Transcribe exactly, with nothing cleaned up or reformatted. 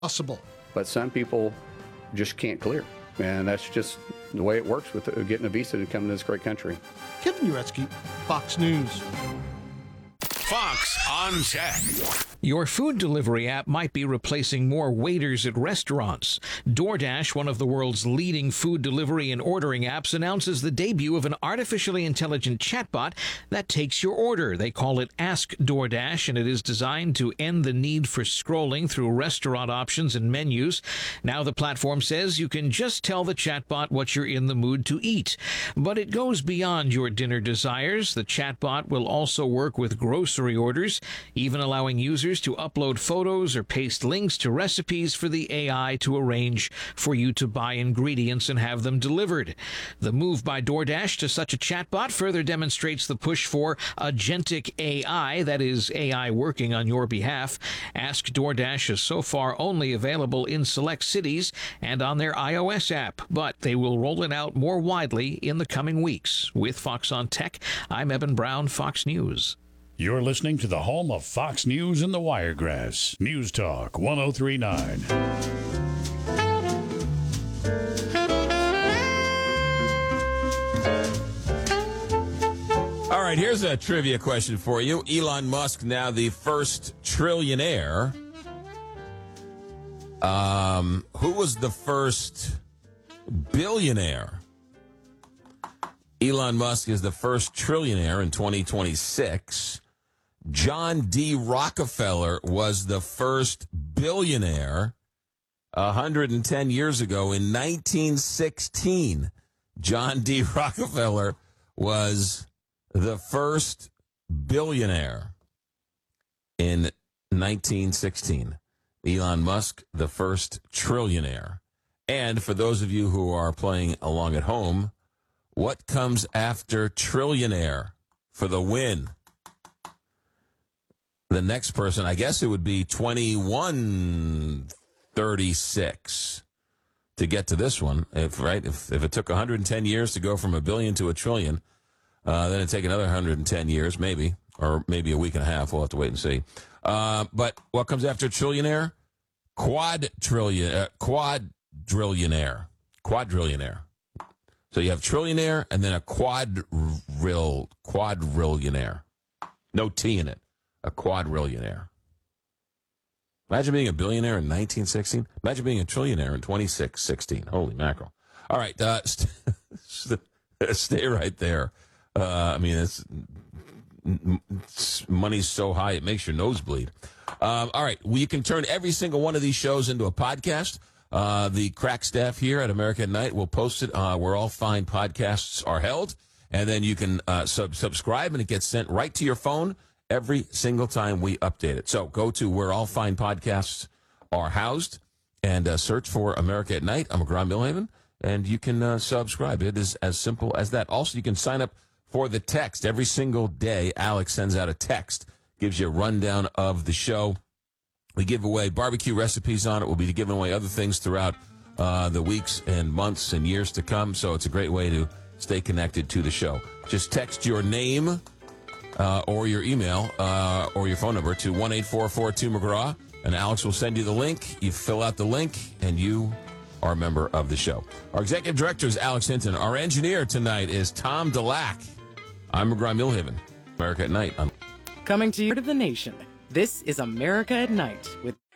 Possible. But some people just can't clear. And that's just the way it works with getting a visa to come to this great country. Kevin Uretsky, Fox News. Fox on Tech. Your food delivery app might be replacing more waiters at restaurants. DoorDash, one of the world's leading food delivery and ordering apps, announces the debut of an artificially intelligent chatbot that takes your order. They call it Ask DoorDash, and it is designed to end the need for scrolling through restaurant options and menus. Now the platform says you can just tell the chatbot what you're in the mood to eat. But it goes beyond your dinner desires. The chatbot will also work with grocery orders, even allowing users to upload photos or paste links to recipes for the A I to arrange for you to buy ingredients and have them delivered. The move by DoorDash to such a chatbot further demonstrates the push for agentic A I, that is, A I working on your behalf. Ask DoorDash is so far only available in select cities and on their iOS app, but they will roll it out more widely in the coming weeks. With Fox on Tech, I'm Eben Brown, Fox News. You're listening to the home of Fox News and the Wiregrass. News Talk one oh three point nine. All right, here's a trivia question for you. Elon Musk, now the first trillionaire. Um, who was the first billionaire? Elon Musk is the first trillionaire in twenty twenty-six. John D. Rockefeller was the first billionaire one hundred ten years ago in nineteen sixteen. John D. Rockefeller was the first billionaire in nineteen sixteen. Elon Musk, the first trillionaire. And for those of you who are playing along at home, what comes after trillionaire for the win? The next person, I guess it would be twenty-one thirty-six to get to this one. If right, if if it took one hundred ten years to go from a billion to a trillion, uh, then it'd take another one hundred ten years, maybe, or maybe a week and a half. We'll have to wait and see. Uh, but what comes after trillionaire? Quadrillion, uh, quadrillionaire, quadrillionaire. So you have trillionaire and then a quadril, quadrillionaire. No T in it. A quadrillionaire. Imagine being a billionaire in nineteen sixteen. Imagine being a trillionaire in twenty-six sixteen. Holy mackerel. All right. Uh, st- stay right there. Uh, I mean, it's, it's, money's so high it makes your nose bleed. Um, all right. Well, you can turn every single one of these shows into a podcast. Uh, the crack staff here at America at Night will post it uh, where all fine podcasts are held. And then you can uh, sub- subscribe, and it gets sent right to your phone every single time we update it. So go to where all fine podcasts are housed and uh, search for America at Night. I'm Graham Milhaven, and you can uh, subscribe. It is as simple as that. Also, you can sign up for the text. Every single day, Alex sends out a text, gives you a rundown of the show. We give away barbecue recipes on it. We'll be giving away other things throughout uh, the weeks and months and years to come. So it's a great way to stay connected to the show. Just text your name uh, or your email uh, or your phone number to one eight four four two McGraw, and Alex will send you the link. You fill out the link, and you are a member of the show. Our executive director is Alex Hinton. Our engineer tonight is Tom Delac. I'm McGraw Milhaven. America at Night. I'm- Coming to you to the nation. This is America at Night with